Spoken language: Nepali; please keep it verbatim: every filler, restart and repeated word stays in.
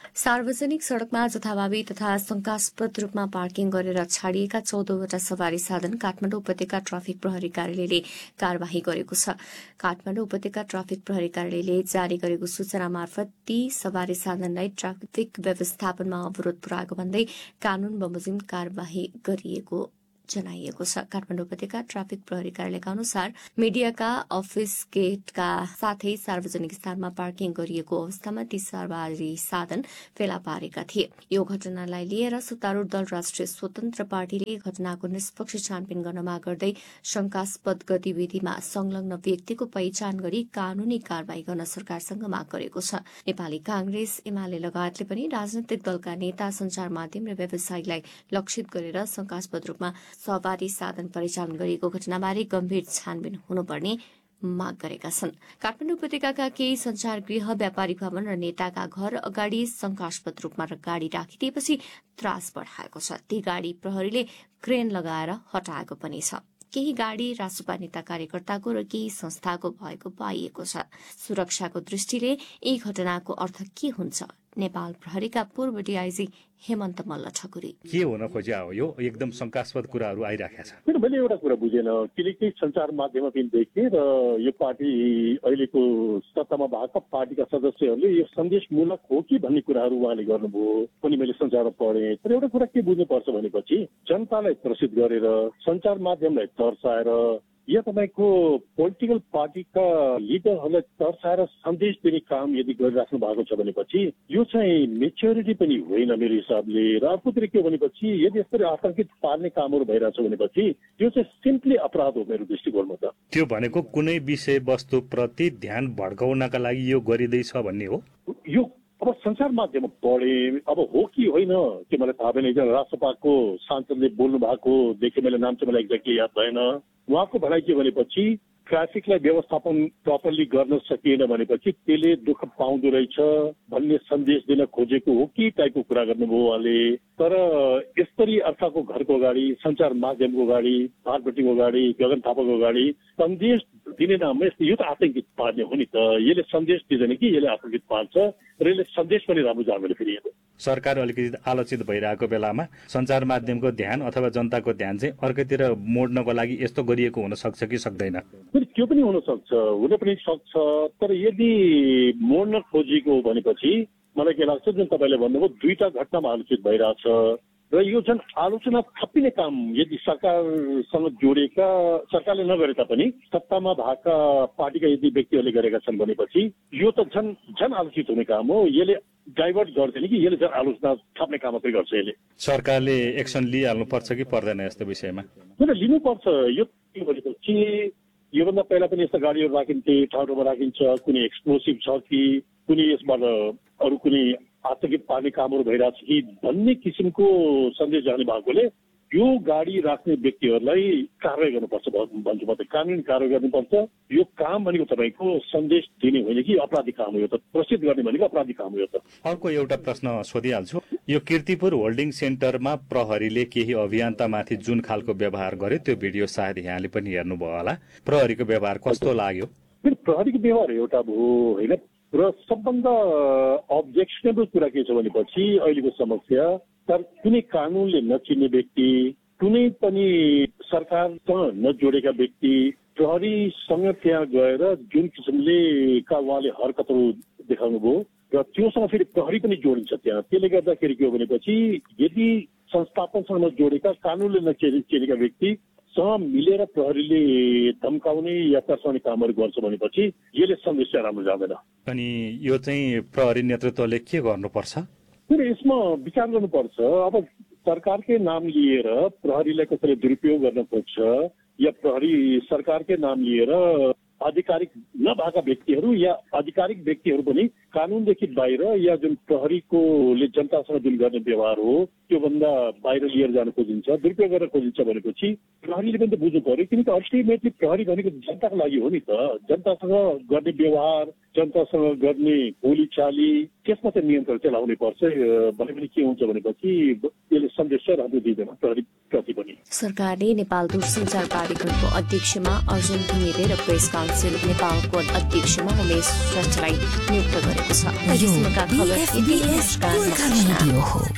सार्वजनिक सड़कमा जथाभावी तथा शंकास्पद रूपमा पार्किङ गरेर छाडिएका चौधवटा सवारी साधन काठमाडौँ उपत्यका ट्राफिक प्रहरी कार्यालयले कार्यवाही गरेको छ। काठमाडौँ उपत्यका ट्राफिक प्रहरी कार्यालयले जारी गरेको सूचना मार्फत ती सवारी साधनलाई ट्राफिक व्यवस्थापनमा अवरोध पुर्याएको भन्दै कानून बमोजिम कार्यवाही गरिएको जनाइएको छ। काठमाडौँ उपत्यका ट्राफिक प्रहरी कार्यालयका अनुसार मीडियाका अफिस गेटका साथै सार्वजनिक स्थानमा पार्किङ गरिएको अवस्थामा ती सवारी साधन फेला पारेका थिए। यो घटनालाई लिएर सत्तारूढ़ दल राष्ट्रिय स्वतन्त्र पार्टीले घटनाको निष्पक्ष छानबिन गर्न माग गर्दै शंकास्पद गतिविधिमा संलग्न व्यक्तिको पहिचान गरी कानूनी कार्यवाही गर्न सरकारसँग माग गरेको छ। नेपाली कांग्रेस एमाले लगायतले पनि राजनैतिक दलका नेता, संचार माध्यम र व्यवसायीलाई लक्षित गरेर शंकास्पद रूपमा सवारी साधन परिचालन गरिएको घटनाबारे गम्भीर छानबिन हुनुपर्ने माग गरेका छन्। काठमाडौँ उपत्यकाका केही संचार गृह, व्यापारी भवन र नेताका घर अगाडि शंकास्पद रूपमा गाड़ी राखिदिएपछि त्रास बढ़ाएको छ। ती गाड़ी प्रहरीले क्रेन लगाएर हटाएको पनि छ। केही गाड़ी रासुपा नेता कार्यकर्ताको र केही संस्थाको भएको पाइएको छ। सुरक्षाको दृष्टिले यी घटनाको अर्थ के हुन्छ? नेपाल प्रहरीका पूर्व डीआईजी हेमन्त मल्ल ठकुरी के हुन खोज्या हो? यो एकदम शंकास्पद कुराहरू आइराखेका छन्। मैले एउटा कुरा बुझेन, किनकि संचार माध्यममा पनि देखेँ र यो पार्टी अहिलेको सत्तामा भएका पार्टीका सदस्यहरूले यो सन्देशमूलक हो कि भन्ने कुराहरू उहाँले गर्नुभयो पनि मैले संचारमा पढेँ। तर एउटा कुरा के बुझ्नुपर्छ भनेपछि जनतालाई प्रसिद्ध गरेर संचार माध्यमलाई तर्साएर या तपाईँको पोलिटिकल पार्टीका लिडरहरूलाई तर्साएर सन्देश दिने काम यदि गरिराख्नु भएको छ भनेपछि यो चाहिँ मेच्योरिटी पनि होइन मेरो हिसाबले। र अर्कोतिर के भनेपछि यदि यसरी आतंकित पार्ने कामहरू भइरहेछ भनेपछि यो चाहिँ सिम्पली अपराध हो मेरो दृष्टिकोणमा। त त्यो भनेको कुनै विषय वस्तु प्रति ध्यान भड्काउनका लागि यो गरिँदैछ भन्ने हो। यो अब संचार माध्यममा पढे, अब हो कि होइन त्यो मलाई थाहा भएन। एकजना राष्ट्रपाको सांसदले बोल्नु भएको देखेँ मैले, नाम चाहिँ मलाई एक्ज्याक्टली याद भएन। उहाँको भनाइ के भनेपछि ट्राफिकलाई व्यवस्थापन प्रपरली गर्न सकिएन भनेपछि त्यसले दुःख पाउँदो रहेछ भन्ने सन्देश दिन खोजेको हो कि टाइपको कुरा गर्नुभयो उहाँले। तर यसरी अर्काको घरको अगाडि, संचार माध्यमको अगाडि, भारतको अगाडि, गगन थापाको अगाडि सन्देश दिने नाममा यो त आतंकित पार्ने हो नि त। यसले सन्देश दिँदैन कि यसले आतंकित पार्छ र यसले सन्देश पनि राम्रो जाँदैन। फेरि सरकार अलिकति आलोचित भइरहेको बेलामा संचार माध्यमको ध्यान अथवा जनताको ध्यान चाहिँ अर्कैतिर मोड्नको लागि यस्तो गरिएको हुन सक्छ कि सक्दैन? त्यो पनि हुन सक्छ, हुन पनि सक्छ। तर यदि मोड्न खोजेको हो भनेपछि मलाई के लाग्छ, जुन तपाईँले भन्नुभयो दुईटा घटनामा आलोचित भइरहेछ र यो जुन आलोचना थपिने काम यदि सरकारसँग जोडिएका, सरकारले नगरे तापनि सत्तामा भएका पार्टीका यदि व्यक्तिहरूले गरेका छन् भनेपछि यो त झन् झन् आलोचित हुने काम हो। यसले डाइभर्ट गर्दैन कि यसले झन् आलोचना थप्ने काम मात्रै गर्छ। यसले सरकारले एक्सन लिइहाल्नुपर्छ कि पर्दैन यस्तो विषयमा? किन लिनुपर्छ? यो के भनेपछि योभन्दा पहिला पनि यस्ता गाडीहरू राखिन्थे, ठाउँ ठाउँमा राखिन्छ। कुनै एक्सप्लोसिभ छ कि कुनै यसबाट अरू कुनै आतंकित पार्ने कामहरू भइरहेछ कि भन्ने किसिमको सन्देश जाने भएकोले यो गाडी राख्ने व्यक्तिहरूलाई कारवाही गर्नुपर्छ भन्छु म त। कानुनी कारवाही गर्नुपर्छ। यो काम भनेको तपाईँको सन्देश दिने होइन कि अपराधिक काम हो। यो त प्रसिद्ध गर्ने भनेको अपराधिक काम हो। यो त अर्को एउटा प्रश्न सोधिहाल्छु। यो किर्तिपुर होल्डिङ सेन्टरमा प्रहरीले केही अभियन्तामाथि जुन खालको व्यवहार गर्यो त्यो भिडियो सायद यहाँले पनि हेर्नुभयो होला। प्रहरीको व्यवहार कस्तो लाग्यो? प्रहरीको व्यवहार एउटा भयो होइन, र सबभन्दा अब्जेक्सनेबल कुरा के छ भनेपछि अहिलेको समस्या तर कुनै कानुनले नचिन्ने व्यक्ति, कुनै पनि सरकारसँग नजोडेका व्यक्ति प्रहरीसँग त्यहाँ गएर जुन किसिमले का उहाँले हरकतहरू देखाउनु भयो र त्योसँग फेरि प्रहरी पनि जोडिन्छ त्यहाँ। त्यसले गर्दाखेरि के हो भनेपछि यदि संस्थापनसँग नजोडेका, कानुनले नचिनेका व्यक्ति सँग मिलेर प्रहरीले धम्काउने या तर्साउने कामहरू गर्छ भनेपछि यसले सन्देश राम्रो जाँदैन। अनि यो चाहिँ प्रहरी नेतृत्वले के गर्नुपर्छ? फेरि यसमा विचार गर्नुपर्छ। अब सरकारकै नाम लिएर प्रहरीलाई कसैले दुरुपयोग गर्न खोज्छ या प्रहरी सरकारकै नाम लिएर आधिकारिक नभएका व्यक्तिहरू या आधिकारिक व्यक्तिहरू पनि कानुनदेखि बाहिर या जुन प्रहरीकोले जनतासँग जुन गर्ने व्यवहार हो त्योभन्दा बाहिर लिएर जान खोजिन्छ, दुरुपयोग गर्न खोजिन्छ भनेपछि प्रहरीले पनि त बुझ्नु पर्यो। किनकि अल्टिमेटली प्रहरी भनेको जनताको लागि हो नि त। जनतासँग गर्ने व्यवहार, जनतासँग गर्ने बोलीचाली त्यसमा चाहिँ नियन्त्रण चाहिँ लाउनै पर्छ। भने पनि के हुन्छ भनेपछि यसले सन्देश राम्रो दिँदैन प्रहरी प्रति पनि। सरकारले नेपाल दूरसञ्चार प्राधिकरणको अध्यक्षमा अर्जुन घिमिरे र प्रेस काउन्सिल नेपालको अध्यक्षमा उमेश श्रेष्ठलाई नियुक्त गरेको छ। अहिलेसम्मका खबर यति नै। नमस्कार।